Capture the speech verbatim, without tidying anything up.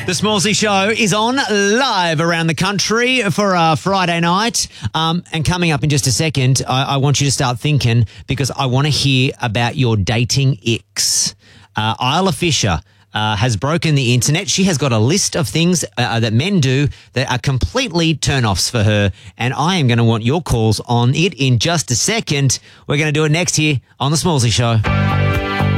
The Smallsy Show is on live around the country for a Friday night. Um, and coming up in just a second, I, I want you to start thinking because I want to hear about your dating icks. Uh, Isla Fisher uh, has broken the internet. She has got a list of things uh, that men do that are completely turn-offs for her. And I am going to want your calls on it in just a second. We're going to do it next here on The Smallsy Show.